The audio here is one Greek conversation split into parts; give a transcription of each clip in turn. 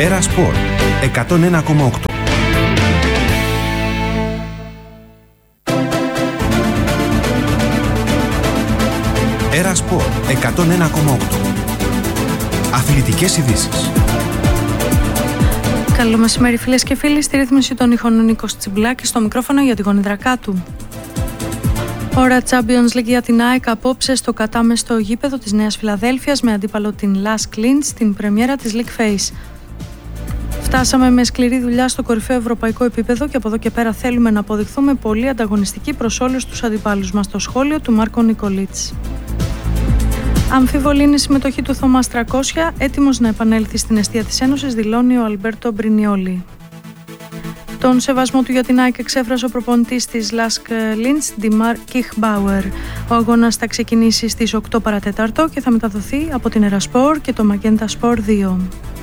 Era Sport 101,8. Era Sport 101,8. Αθλητικές ειδήσεις. Καλό μεσημέρι φίλες και φίλοι, στη ρύθμιση των ήχων ο Νίκος Τσιμπλάκης, στο μικρόφωνο για τη γονιδρακά του. Ώρα Champions League για την ΑΕΚ απόψε στο κατάμεστο γήπεδο της Νέας Φιλαδέλφειας με αντίπαλο την Lask Linz στην πρεμιέρα της League Phase. Φτάσαμε με σκληρή δουλειά στο κορυφαίο ευρωπαϊκό επίπεδο και από εδώ και πέρα θέλουμε να αποδειχθούμε πολύ ανταγωνιστικοί προς όλους τους αντιπάλους μας. Το σχόλιο του Μάρκο Νικολίτς. Αμφίβολη είναι η συμμετοχή του Θωμάς 300, έτοιμος να επανέλθει στην εστία της Ένωσης, δηλώνει ο Αλμπέρτο Μπρινιόλι. Τον σεβασμό του για την ΑΕΚ εξέφρασε ο προπονητής της Lask Linz, Ντιμάρ Κιχμπάουερ. Ο αγώνας θα ξεκινήσει στις 8 παρατέταρτο και θα μεταδοθεί από την Erasport και το Magenta Sport 2.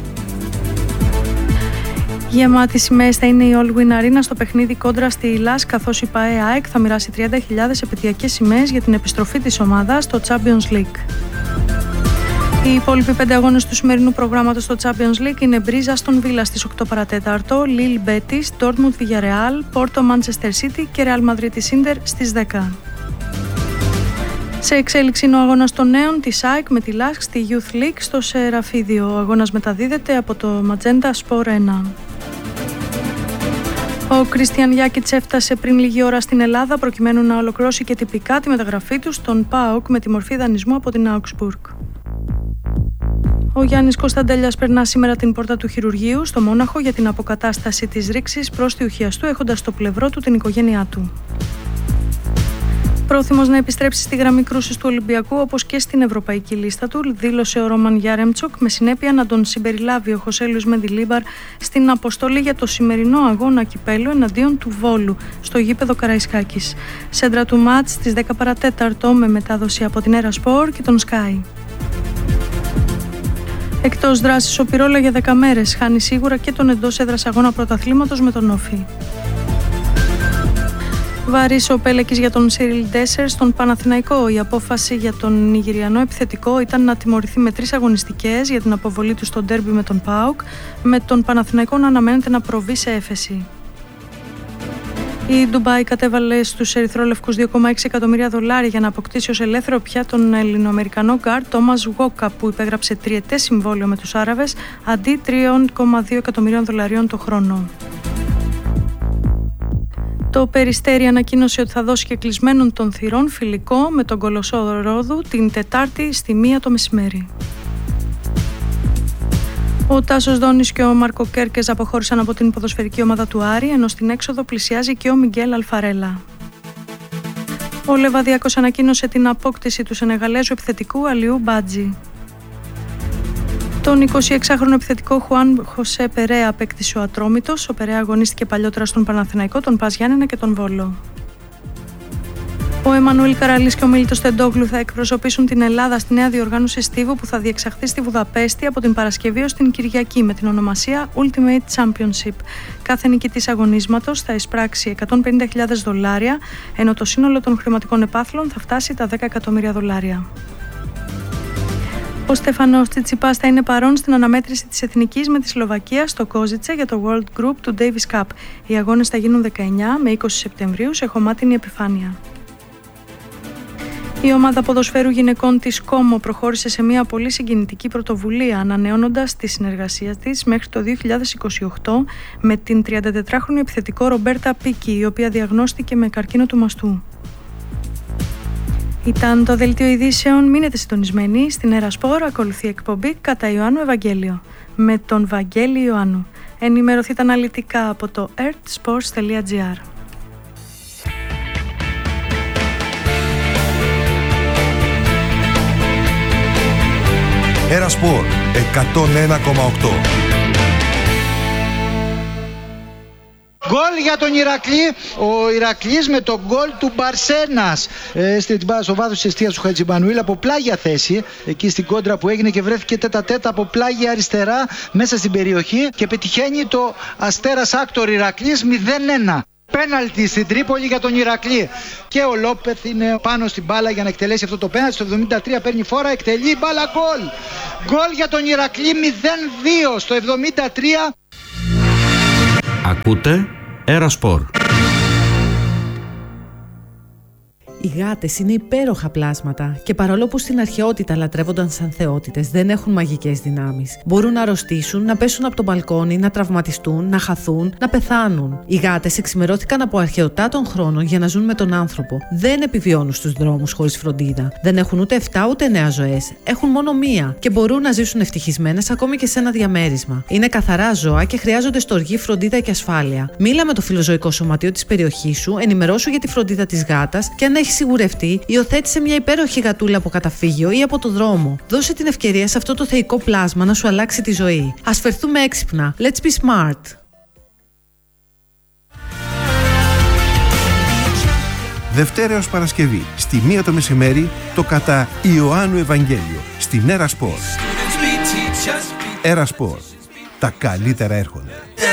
Γεμάτη σημαίες θα είναι η All Win Arena στο παιχνίδι κόντρα στη Lask, καθώς η ΠΑΕ ΑΕΚ θα μοιράσει 30.000 επαιτειακές σημαίες για την επιστροφή της ομάδας στο Champions League. Οι υπόλοιποι 5 αγώνες του σημερινού προγράμματος στο Champions League είναι Μπρίζα στον Βίλα στις 8 παρατέταρτο, Λίλ Μπέτις, Ντόρτμουντ Βιγιαρεάλ, Πόρτο Μάντσεστερ Σίτι και Ρεάλ Μαδρίτης Ίντερ στις 10. Σε εξέλιξη είναι ο αγώνας των νέων της ΑΕΚ με τη Lask στη Youth League στο Σεραφίδιο. Ο αγώνας μεταδίδεται από το Magenta Sport 1. Ο Κρίστιαν Γιάκιτς έφτασε πριν λίγη ώρα στην Ελλάδα προκειμένου να ολοκληρώσει και τυπικά τη μεταγραφή του στον ΠΑΟΚ με τη μορφή δανεισμού από την Augsburg. Ο Γιάννης Κωνσταντέλιας περνά σήμερα την πόρτα του χειρουργείου στο Μόναχο για την αποκατάσταση της ρήξης πρόστιου του, έχοντας στο πλευρό του την οικογένειά του. Πρόθυμος να επιστρέψει στη γραμμή κρούσης του Ολυμπιακού όπως και στην ευρωπαϊκή λίστα του, δήλωσε ο Ρόμαν Γιάρεμτσοκ, με συνέπεια να τον συμπεριλάβει ο Χωσέλιος Μεντιλίμπαρ στην αποστολή για το σημερινό αγώνα κυπέλλου εναντίον του Βόλου στο γήπεδο Καραϊσκάκης. Σέντρα του μάτς στις 10 παρατέταρτο με μετάδοση από την Erasport και τον Sky. Εκτός δράσης, ο Πυρόλα για 10 μέρες χάνει σίγουρα και τον εντός έδρας αγώνα πρωταθλήματος με τον Όφη. Βαρύς ο Πέλεκης για τον Σίριλ Ντέσσερ στον Παναθηναϊκό. Η απόφαση για τον Νιγηριανό επιθετικό ήταν να τιμωρηθεί με 3 αγωνιστικές για την αποβολή του στο ντέρμπι με τον ΠΑΟΚ, με τον Παναθηναϊκό να αναμένεται να προβεί σε έφεση. Η Ντουμπάι κατέβαλε στους ερυθρόλευκους $2,6 εκατομμύρια για να αποκτήσει ως ελεύθερο πια τον Ελληνοαμερικανό γκάρ Τόμας Γουόκα, που υπέγραψε τριετές συμβόλαιο με τους Άραβες αντί $3,2 εκατομμυρίων το χρόνο. Το Περιστέρι ανακοίνωσε ότι θα δώσει και κλεισμένων των θυρών φιλικό με τον Κολοσσό Ρόδου την Τετάρτη στη 1 το μεσημέρι. Ο Τάσος Δόνης και ο Μάρκο Κέρκες αποχώρησαν από την ποδοσφαιρική ομάδα του Άρη, ενώ στην έξοδο πλησιάζει και ο Μιγγέλ Αλφαρέλα. Ο Λεβαδιακός ανακοίνωσε την απόκτηση του Σενεγαλέζου επιθετικού Αλιού Μπάτζη. Τον 26χρονο επιθετικό Χουάν Χωσέ Περέα απέκτησε ο Ατρόμητος. Ο Περέα αγωνίστηκε παλιότερα στον Παναθηναϊκό, τον Πας Γιάννενα και τον Βόλο. Ο Εμμανουήλ Καραλής και ο Μίλτος Τεντόγλου θα εκπροσωπήσουν την Ελλάδα στη νέα διοργάνωση στίβου που θα διεξαχθεί στη Βουδαπέστη από την Παρασκευή ως την Κυριακή με την ονομασία Ultimate Championship. Κάθε νικητής αγωνίσματος θα εισπράξει $150,000, ενώ το σύνολο των χρηματικών επάθλων θα φτάσει τα $10 εκατομμύρια. Ο Στέφανος Τσιτσιπάς θα είναι παρόν στην αναμέτρηση της Εθνικής με τη Σλοβακία στο Κόζιτσε για το World Group του Davis Cup. Οι αγώνες θα γίνουν 19 με 20 Σεπτεμβρίου σε χωμάτινη επιφάνεια. Η ομάδα ποδοσφαίρου γυναικών της Κόμο προχώρησε σε μια πολύ συγκινητική πρωτοβουλία, ανανεώνοντας τη συνεργασία της μέχρι το 2028 με την 34χρονη επιθετικό Ρομπέρτα Πίκη, η οποία διαγνώστηκε με καρκίνο του μαστού. Ήταν το δελτίο ειδήσεων. Μείνετε συντονισμένοι. Στην Erasport ακολουθεί εκπομπή Κατά Ιωάννου Ευαγγέλιο με τον Βαγγέλη Ιωάννου. Ενημερωθείτε αναλυτικά από το earthsports.gr. Erasport 101,8. Γκολ για τον Ηρακλή. Ο Ηρακλής με το γκολ του Μπαρσένας. Στην μπάλα στο βάθος της εστίας του Χατζημανουήλ από πλάγια θέση. Εκεί στην κόντρα που έγινε και βρέθηκε τέτα-τέτα από πλάγια αριστερά μέσα στην περιοχή. Και πετυχαίνει το Αστέρας Άκτορ Ηρακλής 0-1. Πέναλτι στην Τρίπολη για τον Ηρακλή. Και ο Λόπεθ είναι πάνω στην μπάλα για να εκτελέσει αυτό το πέναλτι. Στο 73 παίρνει φόρα, εκτελεί μπάλα, γκολ. Γκολ για τον Ηρακλή, 0-2 στο 73. Ακούτε Ερασπορ. Οι γάτες είναι υπέροχα πλάσματα και παρόλο που στην αρχαιότητα λατρεύονταν σαν θεότητες, δεν έχουν μαγικές δυνάμεις. Μπορούν να αρρωστήσουν, να πέσουν από το μπαλκόνι, να τραυματιστούν, να χαθούν, να πεθάνουν. Οι γάτες εξημερώθηκαν από αρχαιοτά των χρόνων για να ζουν με τον άνθρωπο. Δεν επιβιώνουν στους δρόμους χωρίς φροντίδα. Δεν έχουν ούτε 7 ούτε 9 ζωές. Έχουν μόνο μία και μπορούν να ζήσουν ευτυχισμένες ακόμη και σε ένα διαμέρισμα. Είναι καθαρά ζώα και χρειάζονται στοργή, φροντίδα και ασφάλεια. Μίλα με το φιλοζωικό σωματείο της περιοχής σου, ενημερώσου για τη φροντίδα της γάτας και αν έχει σιγουρευτεί, υιοθέτησε μια υπέροχη γατούλα από καταφύγιο ή από το δρόμο. Δώσε την ευκαιρία σε αυτό το θεϊκό πλάσμα να σου αλλάξει τη ζωή. Ας φερθούμε έξυπνα. Let's be smart. Δευτέρα έως Παρασκευή, στη 1 το μεσημέρι, το κατά Ιωάννου Ευαγγέλιο, στην Ερασπορ. Ερασπορ. Τα καλύτερα έρχονται.